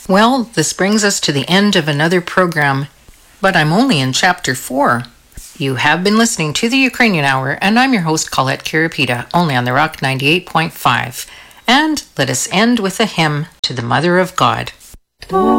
Well, this brings us to the end of another program, but I'm only in Chapter 4. You have been listening to the Ukrainian Hour, and I'm your host, Colette Kiripita, only on the Rock 98.5. And let us end with a hymn to the Mother of God.